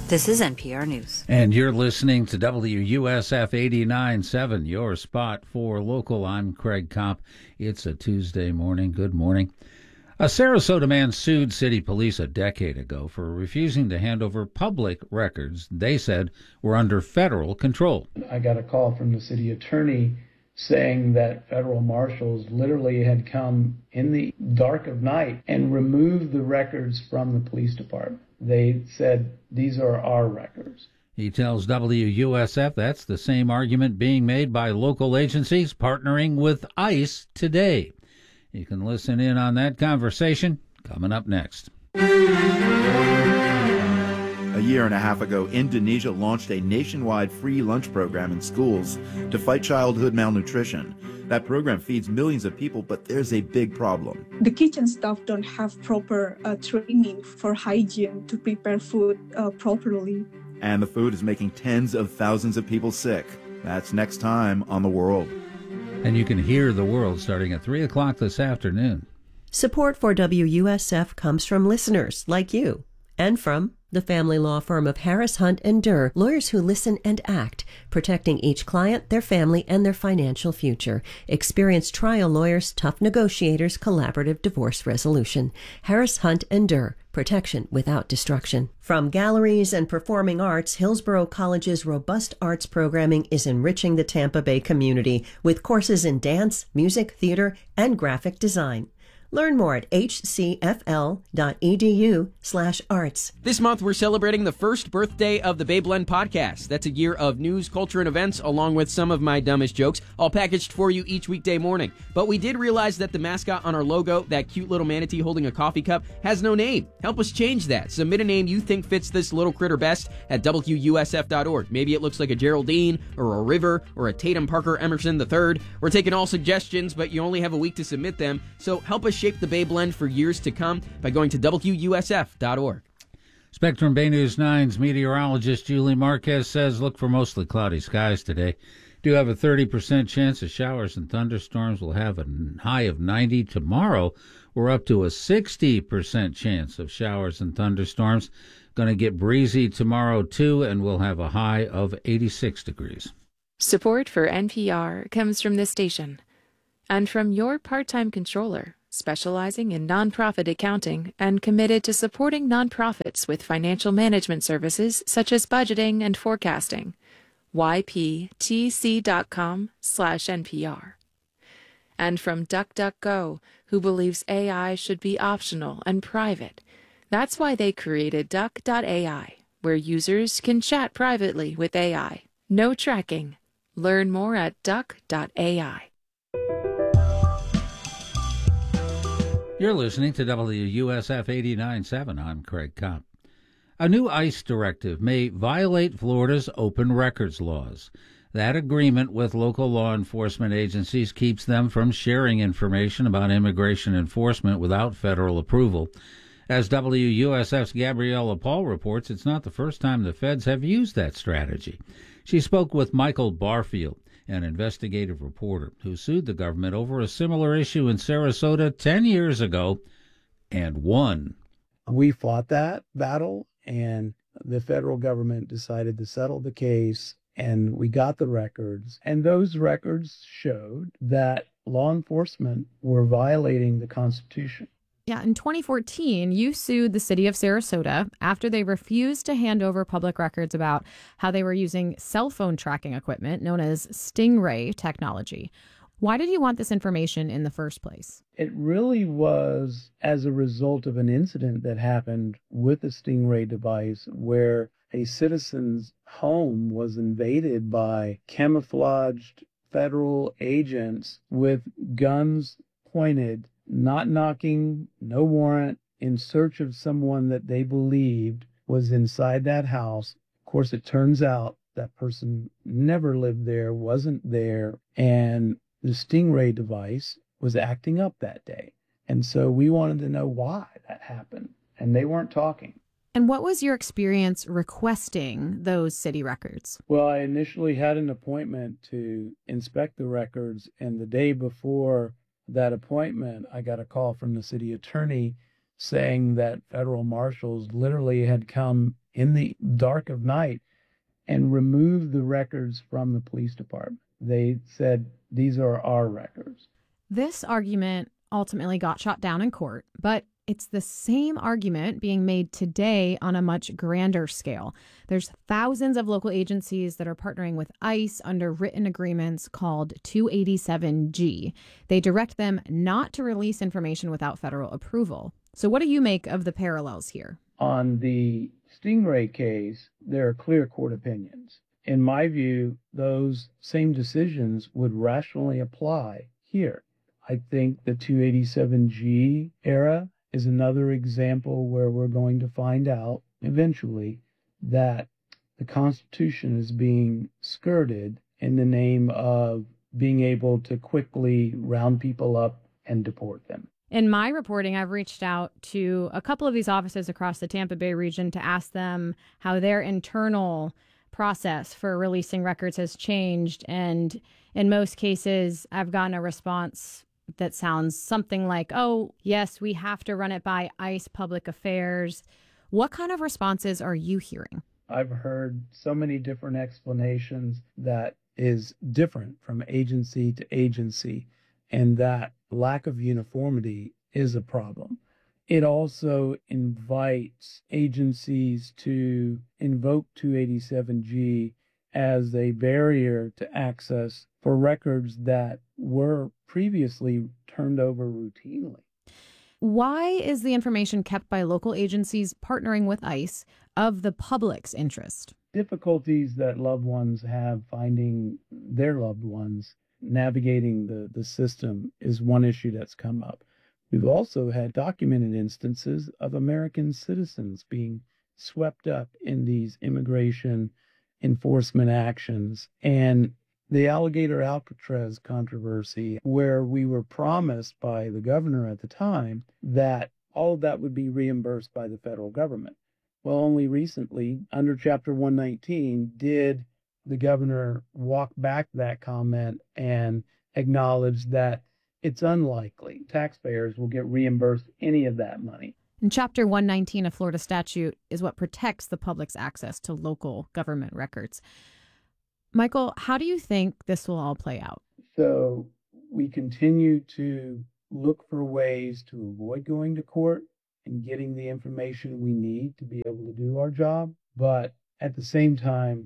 This is NPR News. And you're listening to WUSF 89.7, your spot for local. I'm Craig Kopp. It's a Tuesday morning. Good morning. A Sarasota man sued city police a decade ago for refusing to hand over public records they said were under federal control. I got a call from the city attorney saying that federal marshals literally had come in the dark of night and removed the records from the police department. They said, these are our records. He tells WUSF that's the same argument being made by local agencies partnering with ICE today. You can listen in on that conversation coming up next. A year and a half ago, Indonesia launched a nationwide free lunch program in schools to fight childhood malnutrition. That program feeds millions of people, but there's a big problem. The kitchen staff don't have proper training for hygiene to prepare food properly. And the food is making tens of thousands of people sick. That's next time on The World. And you can hear The World starting at 3 o'clock this afternoon. Support for WUSF comes from listeners like you and from the family law firm of Harris Hunt and Durr, lawyers who listen and act, protecting each client, their family, and their financial future. Experienced trial lawyers, tough negotiators, collaborative divorce resolution. Harris Hunt and Durr, protection without destruction. From galleries and performing arts, Hillsborough College's robust arts programming is enriching the Tampa Bay community with courses in dance, music, theater, and graphic design. Learn more at hcfl.edu/arts. This month, we're celebrating the first birthday of the Bay Blend podcast. That's a year of news, culture, and events, along with some of my dumbest jokes, all packaged for you each weekday morning. But we did realize that the mascot on our logo, that cute little manatee holding a coffee cup, has no name. Help us change that. Submit a name you think fits this little critter best at WUSF.org. Maybe it looks like a Geraldine, or a River, or a Tatum Parker Emerson III. We're taking all suggestions, but you only have a week to submit them, so help us shape the Bay Blend for years to come by going to WUSF.org. Spectrum Bay News 9's meteorologist Julie Marquez says look for mostly cloudy skies today. Do have a 30% chance of showers and thunderstorms. We'll have a high of 90 tomorrow. We're up to a 60% chance of showers and thunderstorms. Going to get breezy tomorrow too, and we'll have a high of 86 degrees. Support for NPR comes from this station and from your part-time controller, specializing in nonprofit accounting and committed to supporting nonprofits with financial management services such as budgeting and forecasting. yptc.com/NPR. And from DuckDuckGo, who believes AI should be optional and private. That's why they created Duck.ai, where users can chat privately with AI. No tracking. Learn more at Duck.ai. You're listening to WUSF 89.7. I'm Craig Kopp. A new ICE directive may violate Florida's open records laws. That agreement with local law enforcement agencies keeps them from sharing information about immigration enforcement without federal approval. As WUSF's Gabriella Paul reports, it's not the first time the feds have used that strategy. She spoke with Michael Barfield, an investigative reporter who sued the government over a similar issue in Sarasota 10 years ago and won. We fought that battle, and the federal government decided to settle the case, and we got the records. And those records showed that law enforcement were violating the Constitution. Yeah, in 2014, you sued the city of Sarasota after they refused to hand over public records about how they were using cell phone tracking equipment known as Stingray technology. Why did you want this information in the first place? It really was as a result of an incident that happened with the Stingray device where a citizen's home was invaded by camouflaged federal agents with guns pointed, not knocking, no warrant, in search of someone that they believed was inside that house. Of course, it turns out that person never lived there, wasn't there, and the Stingray device was acting up that day. And so we wanted to know why that happened, and they weren't talking. And what was your experience requesting those city records? Well, I initially had an appointment to inspect the records, and the day before that appointment, I got a call from the city attorney saying that federal marshals literally had come in the dark of night and removed the records from the police department. They said, these are our records. This argument ultimately got shot down in court, but it's the same argument being made today on a much grander scale. There's thousands of local agencies that are partnering with ICE under written agreements called 287G. They direct them not to release information without federal approval. So what do you make of the parallels here? On the Stingray case, there are clear court opinions. In my view, those same decisions would rationally apply here. I think the 287G era is another example where we're going to find out eventually that the Constitution is being skirted in the name of being able to quickly round people up and deport them. In my reporting, I've reached out to a couple of these offices across the Tampa Bay region to ask them how their internal process for releasing records has changed. And in most cases, I've gotten a response that sounds something like, oh, yes, we have to run it by ICE Public Affairs. What kind of responses are you hearing? I've heard so many different explanations that is different from agency to agency, and that lack of uniformity is a problem. It also invites agencies to invoke 287G as a barrier to access for records that were previously turned over routinely. Why is the information kept by local agencies partnering with ICE of the public's interest? Difficulties that loved ones have finding their loved ones, navigating the system is one issue that's come up. We've also had documented instances of American citizens being swept up in these immigration enforcement actions, and the Alligator Alcatraz controversy, where we were promised by the governor at the time that all of that would be reimbursed by the federal government. Well, only recently, under Chapter 119, did the governor walk back that comment and acknowledge that it's unlikely taxpayers will get reimbursed any of that money. And Chapter 119 of Florida statute is what protects the public's access to local government records. Michael, how do you think this will all play out? So we continue to look for ways to avoid going to court and getting the information we need to be able to do our job. But at the same time,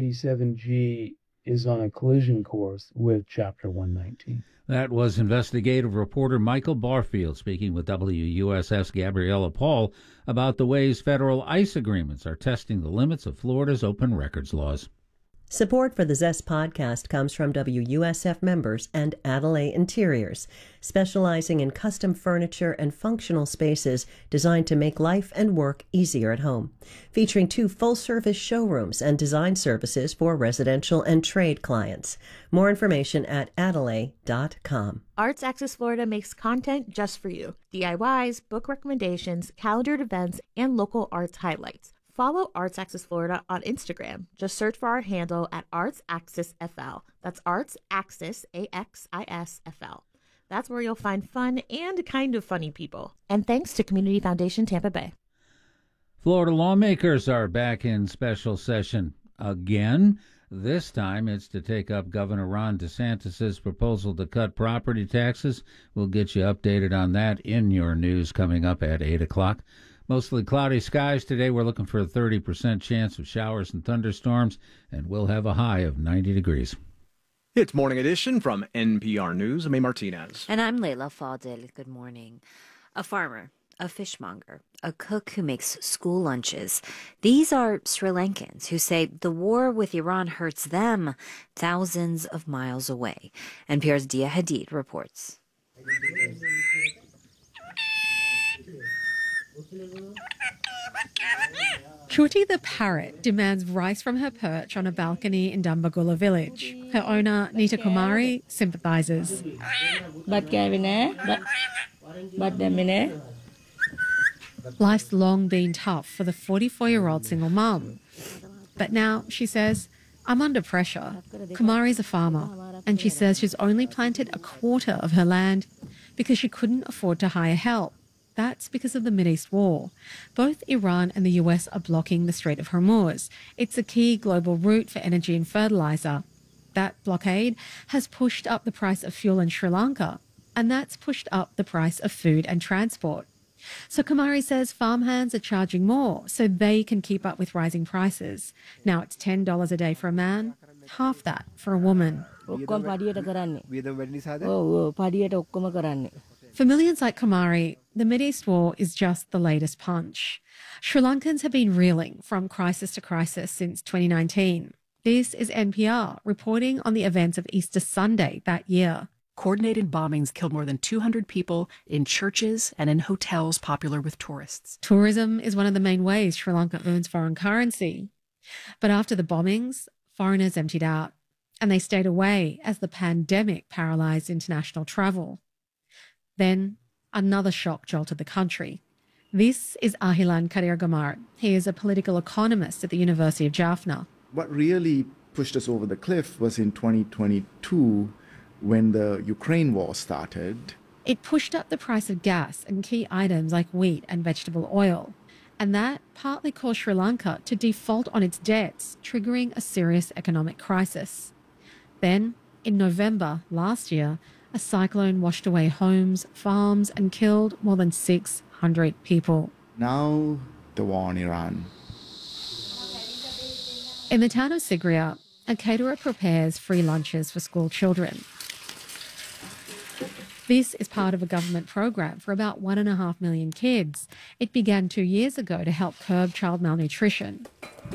287G is on a collision course with Chapter 119. That was investigative reporter Michael Barfield speaking with WUSF's Gabriella Paul about the ways federal ICE agreements are testing the limits of Florida's open records laws. Support for the Zest podcast comes from WUSF members and Adelaide Interiors, specializing in custom furniture and functional spaces designed to make life and work easier at home. Featuring 2 full-service showrooms and design services for residential and trade clients. More information at Adelaide.com. Arts Access Florida makes content just for you. DIYs, book recommendations, calendared events, and local arts highlights. Follow Arts Access Florida on Instagram. Just search for our handle at Arts Access FL. That's Arts Access, AXISFL. That's where you'll find fun and kind of funny people. And thanks to Community Foundation Tampa Bay. Florida lawmakers are back in special session again. This time it's to take up Governor Ron DeSantis' proposal to cut property taxes. We'll get you updated on that in your news coming up at 8 o'clock. Mostly cloudy skies today. We're looking for a 30% chance of showers and thunderstorms, and we'll have a high of 90 degrees. It's Morning Edition from NPR News. I'm A. Martinez. And I'm Layla Fadil. Good morning. A farmer, a fishmonger, a cook who makes school lunches. These are Sri Lankans who say the war with Iran hurts them thousands of miles away. NPR's Dia Hadid reports. Shruti the parrot demands rice from her perch on a balcony in Dambagula village. Her owner, Nita Kumari, sympathizes. Life's long been tough for the 44-year-old single mum. But now, she says, I'm under pressure. Kumari's a farmer, and she says she's only planted a quarter of her land because she couldn't afford to hire help. That's because of the Mideast war. Both Iran and the US are blocking the Strait of Hormuz. It's a key global route for energy and fertilizer. That blockade has pushed up the price of fuel in Sri Lanka, and that's pushed up the price of food and transport. So Kumari says farmhands are charging more so they can keep up with rising prices. Now it's $10 a day for a man, half that for a woman. For millions like Kumari, the Mideast war is just the latest punch. Sri Lankans have been reeling from crisis to crisis since 2019. This is NPR reporting on the events of Easter Sunday that year. Coordinated bombings killed more than 200 people in churches and in hotels popular with tourists. Tourism is one of the main ways Sri Lanka earns foreign currency. But after the bombings, foreigners emptied out, and they stayed away as the pandemic paralysed international travel. Then another shock jolted the country. This is Ahilan Kadirgamart. He is a political economist at the University of Jaffna. What really pushed us over the cliff was in 2022 when the Ukraine war started. It pushed up the price of gas and key items like wheat and vegetable oil. And that partly caused Sri Lanka to default on its debts, triggering a serious economic crisis. Then, in November last year, a cyclone washed away homes, farms, and killed more than 600 people. Now, the war in Iran. In the town of Sigiriya, a caterer prepares free lunches for school children. This is part of a government program for about 1.5 million kids. It began 2 years ago to help curb child malnutrition.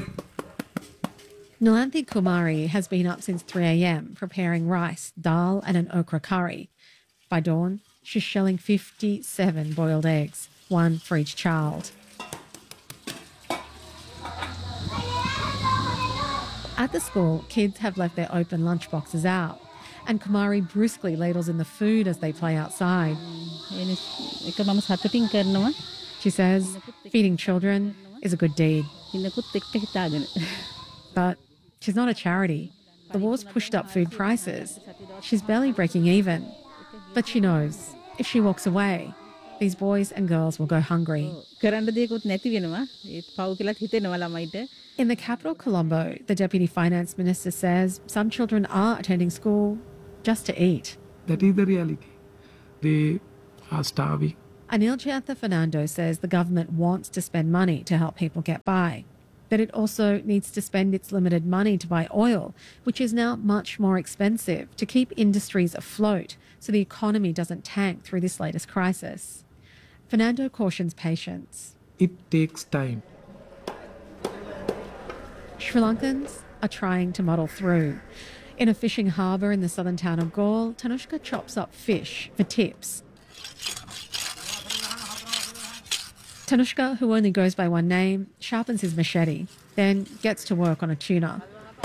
Nilanthi Kumari has been up since 3 a.m. preparing rice, dal and an okra curry. By dawn, she's shelling 57 boiled eggs, one for each child. At the school, kids have left their open lunchboxes out, and Kumari brusquely ladles in the food as they play outside. She says feeding children is a good deed. But she's not a charity. The war's pushed up food prices. She's barely breaking even. But she knows if she walks away, these boys and girls will go hungry. In the capital, Colombo, the Deputy Finance Minister says some children are attending school just to eat. That is the reality. They are starving. Anil Chantha Fernando says the government wants to spend money to help people get by, but it also needs to spend its limited money to buy oil, which is now much more expensive, to keep industries afloat so the economy doesn't tank through this latest crisis. Fernando cautions patience. It takes time. Sri Lankans are trying to muddle through. In a fishing harbour in the southern town of Galle, Tanushka chops up fish for tips. Tanushka, who only goes by one name, sharpens his machete, then gets to work on a tuna.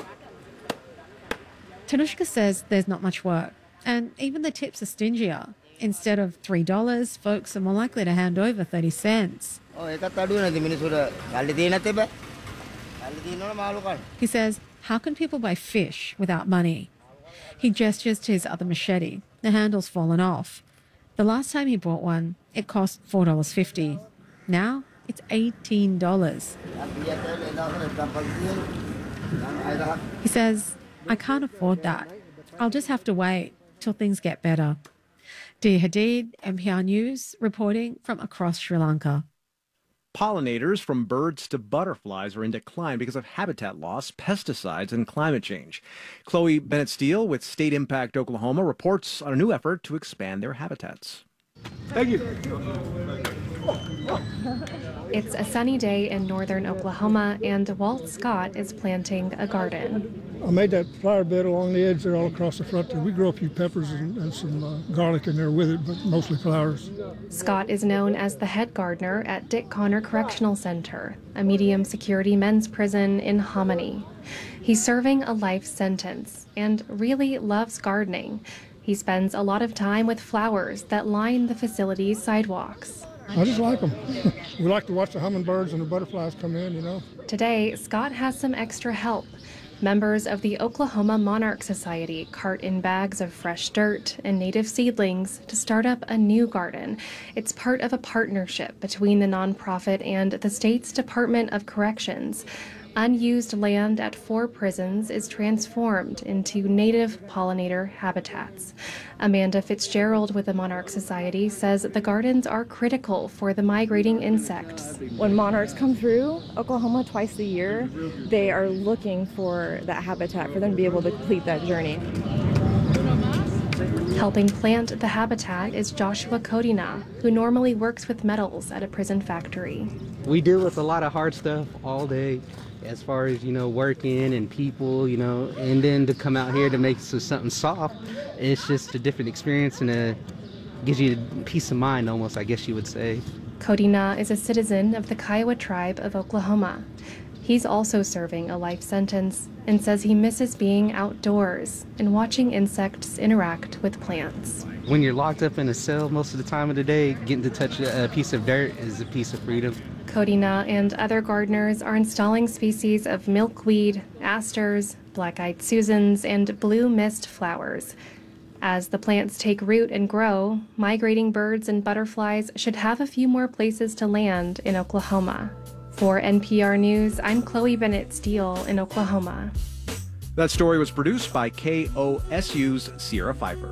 Tanushka says there's not much work, and even the tips are stingier. Instead of $3, folks are more likely to hand over 30 cents. He says, how can people buy fish without money? He gestures to his other machete. The handle's fallen off. The last time he bought one, it cost $4.50. Now it's $18. He says, I can't afford that. I'll just have to wait till things get better. Dia Hadid, NPR News, reporting from across Sri Lanka. Pollinators from birds to butterflies are in decline because of habitat loss, pesticides, and climate change. Chloe Bennett-Steele with State Impact Oklahoma reports on a new effort to expand their habitats. Thank you. It's a sunny day in northern Oklahoma, and Walt Scott is planting a garden. I made that flower bed along the edge there all across the front there. We grow a few peppers and some garlic in there with it, but mostly flowers. Scott is known as the head gardener at Dick Connor Correctional Center, a medium-security men's prison in Hominy. He's serving a life sentence and really loves gardening. He spends a lot of time with flowers that line the facility's sidewalks. I just like them. We like to watch the hummingbirds and the butterflies come in, you know. Today, Scott has some extra help. Members of the Oklahoma Monarch Society cart in bags of fresh dirt and native seedlings to start up a new garden. It's part of a partnership between the nonprofit and the state's Department of Corrections. Unused land at 4 prisons is transformed into native pollinator habitats. Amanda Fitzgerald with the Monarch Society says the gardens are critical for the migrating insects. When monarchs come through Oklahoma twice a year, they are looking for that habitat for them to be able to complete that journey. Helping plant the habitat is Joshua Kodina, who normally works with metals at a prison factory. We deal with a lot of hard stuff all day, as far as, working and people, and then to come out here to make something soft, it's just a different experience and gives you peace of mind almost, I guess you would say. Kodina is a citizen of the Kiowa tribe of Oklahoma. He's also serving a life sentence and says he misses being outdoors and watching insects interact with plants. When you're locked up in a cell most of the time of the day, getting to touch a piece of dirt is a piece of freedom. Kodina and other gardeners are installing species of milkweed, asters, black-eyed Susans, and blue mist flowers. As the plants take root and grow, migrating birds and butterflies should have a few more places to land in Oklahoma. For NPR News, I'm Chloe Bennett Steele in Oklahoma. That story was produced by KOSU's Sierra Pfeiffer.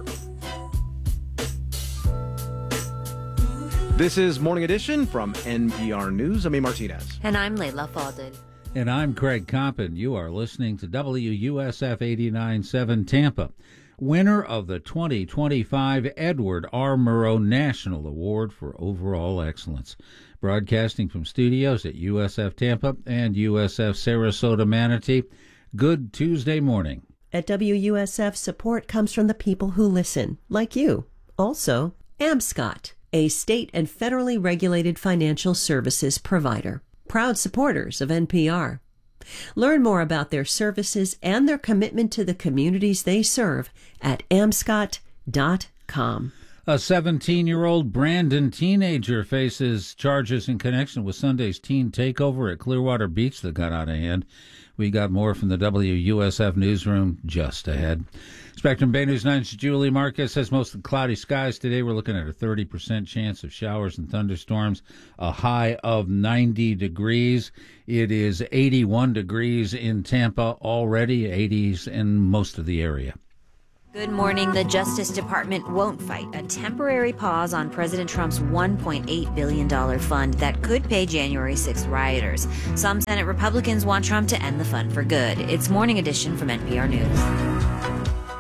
This is Morning Edition from NPR News. I'm A. Martinez. And I'm Layla Fadel. And I'm Craig Compton. You are listening to WUSF 89.7 Tampa, winner of the 2025 Edward R. Murrow National Award for Overall Excellence. Broadcasting from studios at USF Tampa and USF Sarasota Manatee. Good Tuesday morning. At WUSF, support comes from the people who listen, like you. Also, AmScott, a state and federally regulated financial services provider. Proud supporters of NPR. Learn more about their services and their commitment to the communities they serve at amscott.com. A 17-year-old Brandon teenager faces charges in connection with Sunday's teen takeover at Clearwater Beach that got out of hand. We got more from the WUSF newsroom just ahead. Spectrum Bay News 9's Julie Marquez says most of the cloudy skies today. We're looking at a 30% chance of showers and thunderstorms, a high of 90 degrees. It is 81 degrees in Tampa already, 80s in most of the area. Good morning. The Justice Department won't fight a temporary pause on President Trump's $1.8 billion fund that could pay January 6th rioters. Some Senate Republicans want Trump to end the fund for good. It's Morning Edition from NPR News.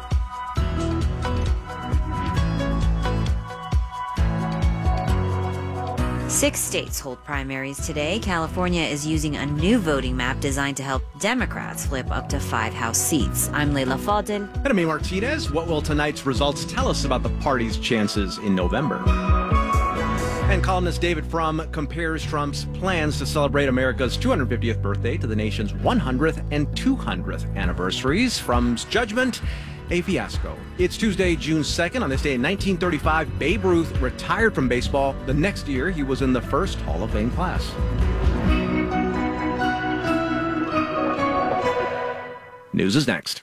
6 states hold primaries today. California is using a new voting map designed to help Democrats flip up to 5 House seats. I'm Layla Fadel. And I'm A. Martinez. What will tonight's results tell us about the party's chances in November? And columnist David Frum compares Trump's plans to celebrate America's 250th birthday to the nation's 100th and 200th anniversaries. Frum's judgment, a fiasco. It's Tuesday, June 2nd. On this day in 1935, Babe Ruth retired from baseball. The next year, he was in the first Hall of Fame class. News is next.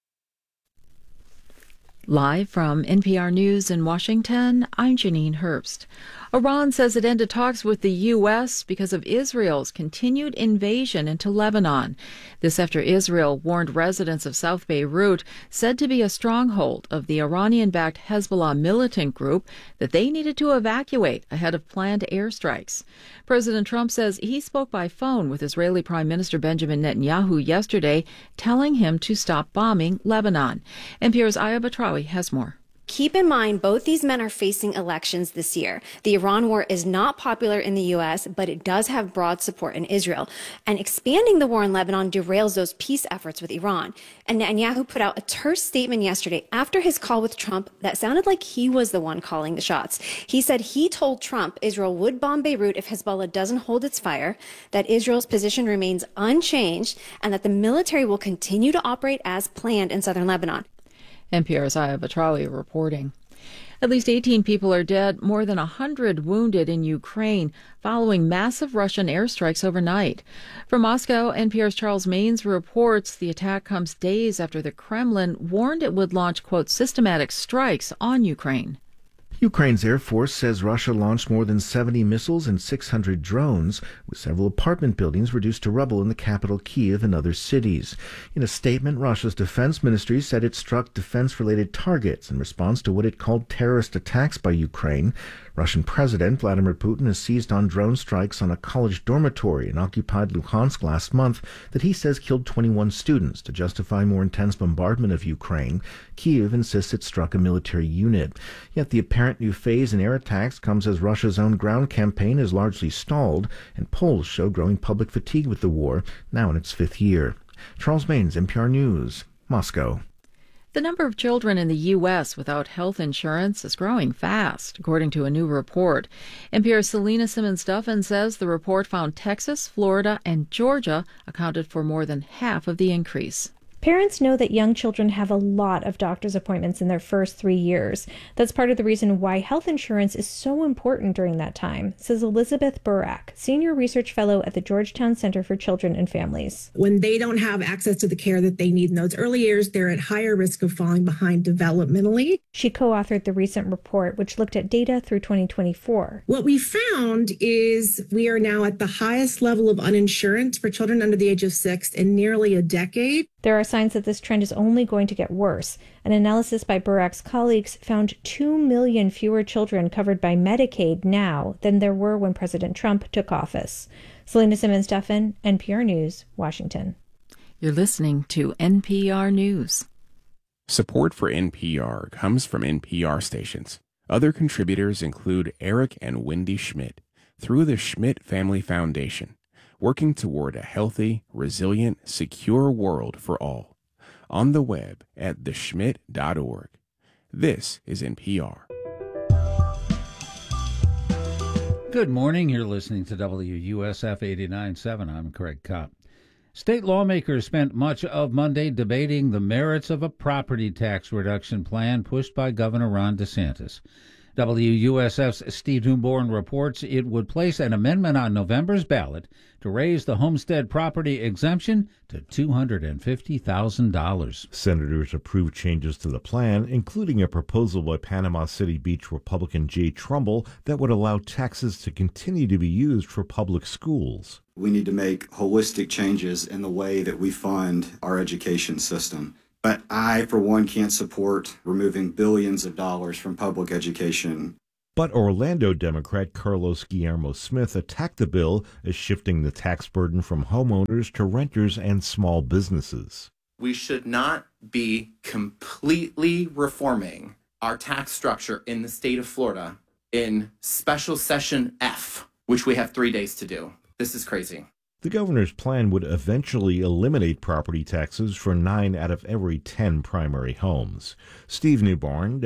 Live from NPR News in Washington, I'm Janine Herbst. Iran says it ended talks with the U.S. because of Israel's continued invasion into Lebanon. This after Israel warned residents of South Beirut, said to be a stronghold of the Iranian-backed Hezbollah militant group, that they needed to evacuate ahead of planned airstrikes. President Trump says he spoke by phone with Israeli Prime Minister Benjamin Netanyahu yesterday, telling him to stop bombing Lebanon. NPR's Aya Batrawi has more. Keep in mind, both these men are facing elections this year. The Iran war is not popular in the U.S., but it does have broad support in Israel. And expanding the war in Lebanon derails those peace efforts with Iran. And Netanyahu put out a terse statement yesterday after his call with Trump that sounded like he was the one calling the shots. He said he told Trump Israel would bomb Beirut if Hezbollah doesn't hold its fire, that Israel's position remains unchanged, and that the military will continue to operate as planned in southern Lebanon. NPR's Aya Batrawi reporting. At least 18 people are dead, more than 100 wounded in Ukraine following massive Russian airstrikes overnight. From Moscow, NPR's Charles Maynes reports the attack comes days after the Kremlin warned it would launch, quote, systematic strikes on Ukraine. Ukraine's Air Force says Russia launched more than 70 missiles and 600 drones, with several apartment buildings reduced to rubble in the capital Kyiv and other cities. In a statement, Russia's defense ministry said it struck defense-related targets in response to what it called terrorist attacks by Ukraine. Russian President Vladimir Putin has seized on drone strikes on a college dormitory in occupied Luhansk last month that he says killed 21 students to justify more intense bombardment of Ukraine. Kyiv insists it struck a military unit. Yet the apparent new phase in air attacks comes as Russia's own ground campaign is largely stalled, and polls show growing public fatigue with the war, now in its fifth year. Charles Maynes, NPR News, Moscow. The number of children in the U.S. without health insurance is growing fast, according to a new report. NPR's Selena Simmons-Duffin says the report found Texas, Florida, and Georgia accounted for more than half of the increase. Parents know that young children have a lot of doctor's appointments in their first 3 years. That's part of the reason why health insurance is so important during that time, says Elizabeth Burak, Senior Research Fellow at the Georgetown Center for Children and Families. When they don't have access to the care that they need in those early years, they're at higher risk of falling behind developmentally. She co-authored the recent report, which looked at data through 2024. What we found is we are now at the highest level of uninsurance for children under the age of 6 in nearly a decade. There are signs that this trend is only going to get worse. An analysis by Burak's colleagues found 2 million fewer children covered by Medicaid now than there were when President Trump took office. Selena Simmons-Duffin, NPR News, Washington. You're listening to NPR News. Support for NPR comes from NPR stations. Other contributors include Eric and Wendy Schmidt through the Schmidt Family Foundation, working toward a healthy, resilient, secure world for all. On the web at theschmidt.org. This is NPR. Good morning. You're listening to WUSF 89.7. I'm Craig Kopp. State lawmakers spent much of Monday debating the merits of a property tax reduction plan pushed by Governor Ron DeSantis. WUSF's Steve Newborn reports it would place an amendment on November's ballot to raise the homestead property exemption to $250,000. Senators approved changes to the plan, including a proposal by Panama City Beach Republican Jay Trumbull that would allow taxes to continue to be used for public schools. We need to make holistic changes in the way that we fund our education system. But I, for one, can't support removing billions of dollars from public education. But Orlando Democrat Carlos Guillermo Smith attacked the bill as shifting the tax burden from homeowners to renters and small businesses. We should not be completely reforming our tax structure in the state of Florida in Special Session F, which we have 3 days to do. This is crazy. The governor's plan would eventually eliminate property taxes for 9 out of every 10 primary homes. Steve Newborn,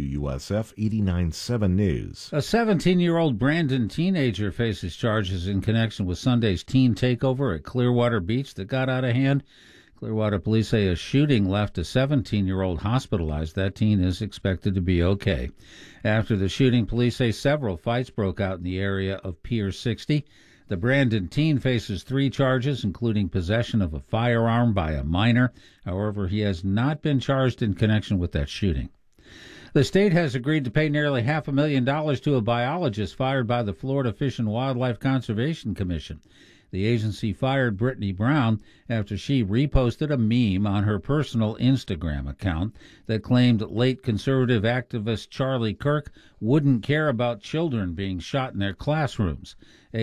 WUSF 89.7 News. A 17-year-old Brandon teenager faces charges in connection with Sunday's teen takeover at Clearwater Beach that got out of hand. Clearwater police say a shooting left a 17-year-old hospitalized. That teen is expected to be okay. After the shooting, police say several fights broke out in the area of Pier 60. The Brandon teen faces 3 charges, including possession of a firearm by a minor. However, he has not been charged in connection with that shooting. The state has agreed to pay nearly $500,000 to a biologist fired by the Florida Fish and Wildlife Conservation Commission. The agency fired Brittany Brown after she reposted a meme on her personal Instagram account that claimed late conservative activist Charlie Kirk wouldn't care about children being shot in their classrooms.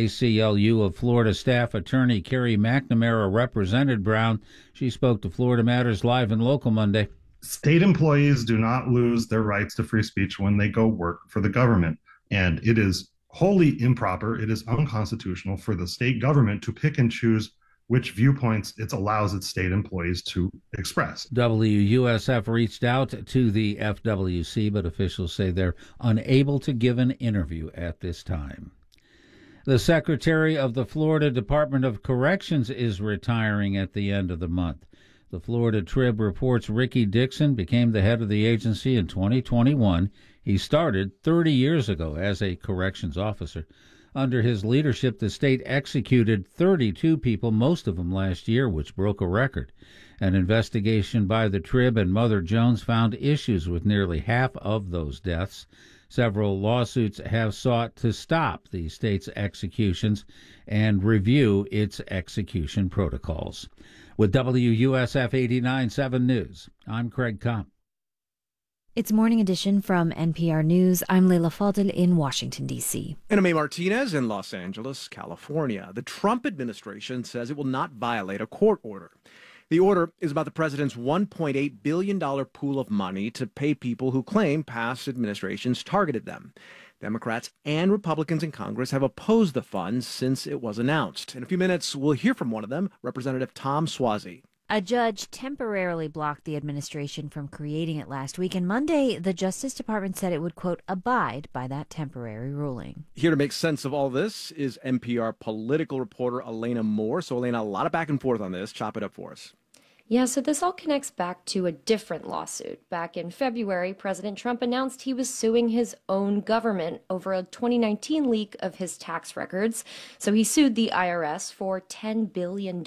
ACLU of Florida staff attorney Carrie McNamara represented Brown. She spoke to Florida Matters Live and Local Monday. State employees do not lose their rights to free speech when they go work for the government, and it is wholly improper. It is unconstitutional for the state government to pick and choose which viewpoints it allows its state employees to express. WUSF reached out to the FWC, but officials say they're unable to give an interview at this time. The Secretary of the Florida Department of Corrections is retiring at the end of the month. The Florida Trib reports Ricky Dixon became the head of the agency in 2021. He started 30 years ago as a corrections officer. Under his leadership, the state executed 32 people, most of them last year, which broke a record. An investigation by the Trib and Mother Jones found issues with nearly half of those deaths. Several lawsuits have sought to stop the state's executions and review its execution protocols. With WUSF 89.7 News, I'm Craig Kopp. It's Morning Edition from NPR News. I'm Leila Fadel in Washington, D.C. And May Martinez in Los Angeles, California. The Trump administration says it will not violate a court order. The order is about the president's $1.8 billion pool of money to pay people who claim past administrations targeted them. Democrats and Republicans in Congress have opposed the fund since it was announced. In a few minutes, we'll hear from one of them, Representative Tom Suozzi. A judge temporarily blocked the administration from creating it last week, and Monday, the Justice Department said it would, quote, abide by that temporary ruling. Here to make sense of all this is NPR political reporter Elena Moore. So, Elena, a lot of back and forth on this. Chop it up for us. Yeah, so this all connects back to a different lawsuit. Back in February, President Trump announced he was suing his own government over a 2019 leak of his tax records. So he sued the IRS for $10 billion.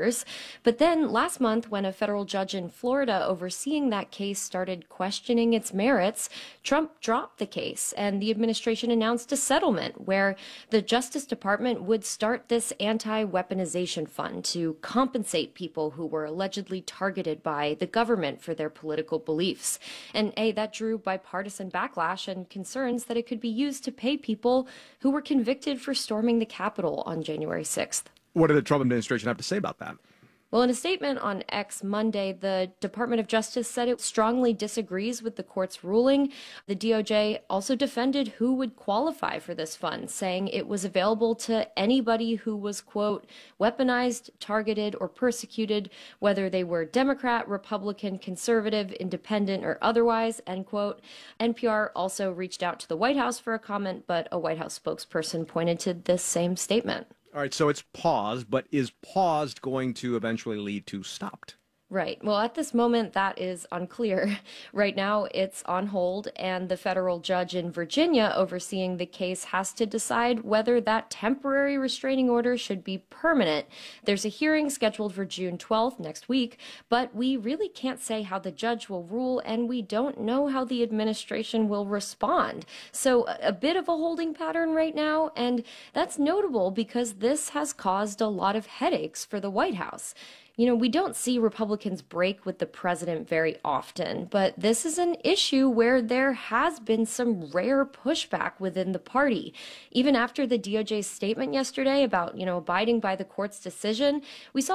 But then last month, when a federal judge in Florida overseeing that case started questioning its merits, Trump dropped the case, and the administration announced a settlement where the Justice Department would start this anti-weaponization fund to compensate people who were allegedly targeted by the government for their political beliefs. And that drew bipartisan backlash and concerns that it could be used to pay people who were convicted for storming the Capitol on January 6th. What did the Trump administration have to say about that? Well, in a statement on X Monday, the Department of Justice said it strongly disagrees with the court's ruling. The DOJ also defended who would qualify for this fund, saying it was available to anybody who was, quote, weaponized, targeted, or persecuted, whether they were Democrat, Republican, conservative, independent, or otherwise, end quote. NPR also reached out to the White House for a comment, but a White House spokesperson pointed to this same statement. All right, so it's paused, but is paused going to eventually lead to stopped? Right. Well, at this moment, that is unclear. Right now, it's on hold, and the federal judge in Virginia overseeing the case has to decide whether that temporary restraining order should be permanent. There's a hearing scheduled for June 12th, next week, but we really can't say how the judge will rule, and we don't know how the administration will respond. So a bit of a holding pattern right now, and that's notable because this has caused a lot of headaches for the White House. You know, we don't see Republicans break with the president very often, but this is an issue where there has been some rare pushback within the party. Even after the DOJ's statement yesterday about, abiding by the court's decision, we saw